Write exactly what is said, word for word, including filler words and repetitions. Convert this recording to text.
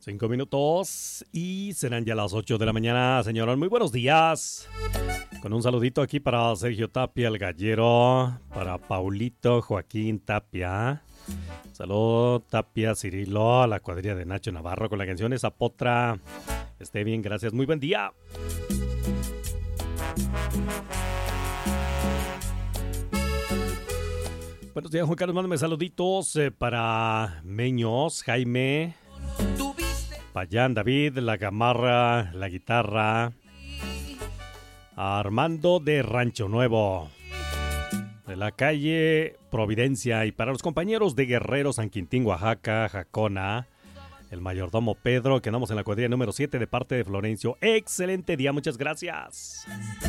Cinco minutos y serán ya las ocho de la mañana, señores. Muy buenos días. Con un saludito aquí para Sergio Tapia, el gallero. Para Paulito Joaquín Tapia. Saludos Tapia, Cirilo, a la cuadrilla de Nacho Navarro con la canción Esa Potra. Esté bien, gracias. Muy buen día. Buenos días, Juan Carlos. Mándame saluditos eh, para Meños, Jaime, Payán, David, la gamarra, la guitarra, Armando de Rancho Nuevo, de la calle Providencia, y para los compañeros de Guerrero, San Quintín, Oaxaca, Jacona, el mayordomo Pedro, que andamos en la cuadrilla número siete de parte de Florencio. Excelente día, muchas gracias.